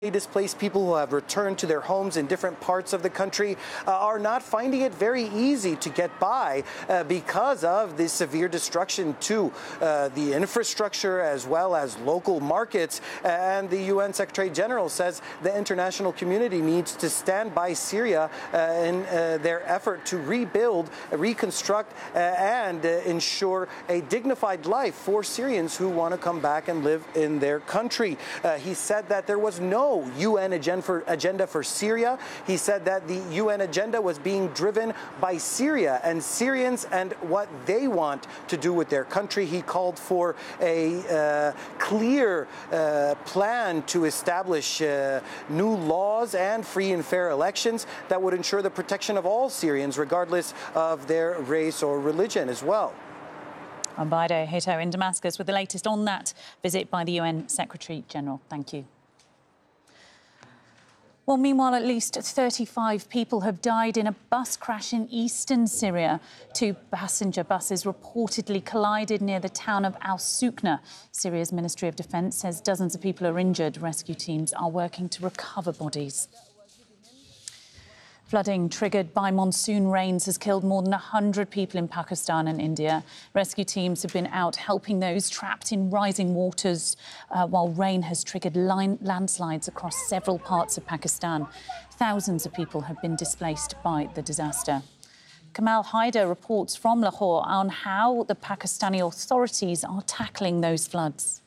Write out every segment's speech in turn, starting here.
Displaced people who have returned to their homes in different parts of the country are not finding it very easy to get by because of the severe destruction to the infrastructure as well as local markets. And the UN Secretary General says the international community needs to stand by Syria in their effort to rebuild, reconstruct, and ensure a dignified life for Syrians who want to come back and live in their country. He said that there was no UN agenda for Syria. He said that the UN agenda was being driven by Syria and Syrians and what they want to do with their country. He called for a clear plan to establish new laws and free and fair elections that would ensure the protection of all Syrians, regardless of their race or religion as well. Ambaide Hito in Damascus with the latest on that visit by the UN Secretary General. Thank you. Well, meanwhile, at least 35 people have died in a bus crash in eastern Syria. 2 passenger buses reportedly collided near the town of al-Sukna. Syria's Ministry of Defence says dozens of people are injured. Rescue teams are working to recover bodies. Flooding triggered by monsoon rains has killed more than 100 people in Pakistan and India. Rescue teams have been out helping those trapped in rising waters, while rain has triggered landslides across several parts of Pakistan. Thousands of people have been displaced by the disaster. Kamal Haider reports from Lahore on how the Pakistani authorities are tackling those floods.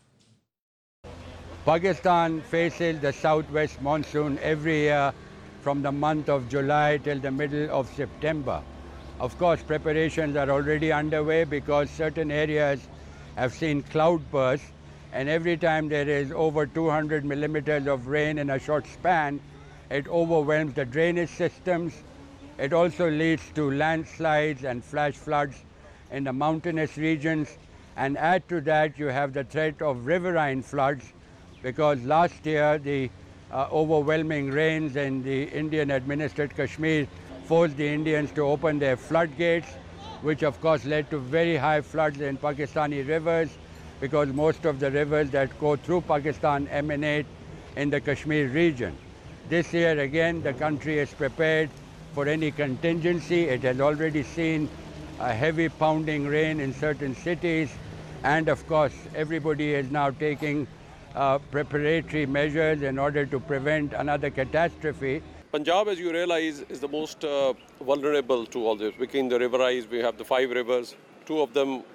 Pakistan faces the southwest monsoon every year from the month of July till the middle of September. Of course, preparations are already underway because certain areas have seen cloudbursts, and every time there is over 200 millimeters of rain in a short span, it overwhelms the drainage systems. It also leads to landslides and flash floods in the mountainous regions. And add to that, you have the threat of riverine floods, because last year the overwhelming rains in the Indian-administered Kashmir forced the Indians to open their floodgates, which of course led to very high floods in Pakistani rivers, because most of the rivers that go through Pakistan emanate in the Kashmir region. This year again, the country is prepared for any contingency. It has already seen a heavy pounding rain in certain cities, and of course everybody is now taking preparatory measures in order to prevent another catastrophe. Punjab, as you realize, is the most vulnerable to all this. Between the riverise, we have the 5 rivers. 2 of them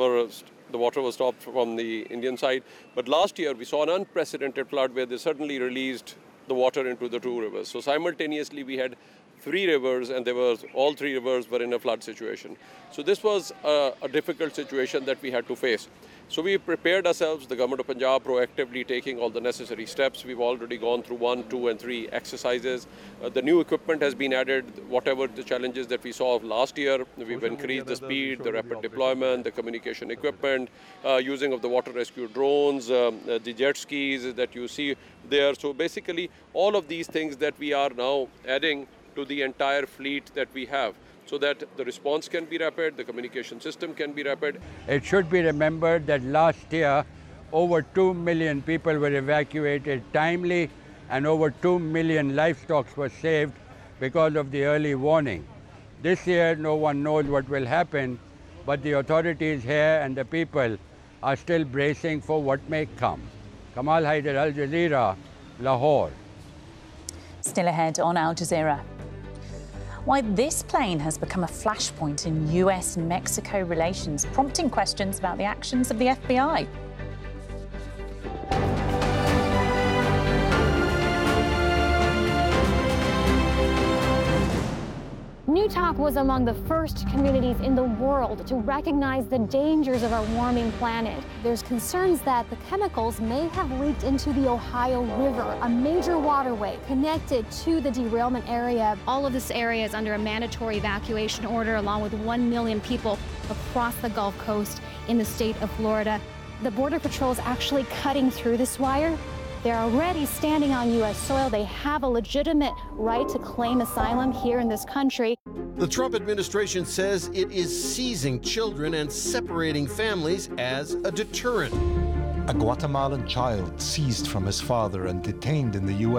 the water was stopped from the Indian side. But last year, we saw an unprecedented flood where they suddenly released the water into the 2 rivers. So simultaneously, we had 3 rivers, and all 3 rivers were in a flood situation. So this was a difficult situation that we had to face. So we prepared ourselves, the government of Punjab proactively taking all the necessary steps. We've already gone through 1, 2, and 3 exercises. The new equipment has been added. Whatever the challenges that we saw last year, we've increased the speed, the rapid deployment, the communication equipment, using of the water rescue drones, the jet skis that you see there. So basically, all of these things that we are now adding to the entire fleet that we have, so that the response can be rapid, the communication system can be rapid. It should be remembered that last year, over 2 million people were evacuated timely, and over 2 million livestock were saved because of the early warning. This year, no one knows what will happen, but the authorities here and the people are still bracing for what may come. Kamal Haider, Al Jazeera, Lahore. Still ahead on Al Jazeera. Why this plane has become a flashpoint in US and Mexico relations, prompting questions about the actions of the FBI. Newtok was among the first communities in the world to recognize the dangers of our warming planet. There's concerns that the chemicals may have leaked into the Ohio River, a major waterway connected to the derailment area. All of this area is under a mandatory evacuation order, along with 1 million people across the Gulf Coast in the state of Florida. The Border Patrol is actually cutting through this wire. They're already standing on U.S. soil. They have a legitimate right to claim asylum here in this country. The Trump administration says it is seizing children and separating families as a deterrent. A Guatemalan child seized from his father and detained in the U.S.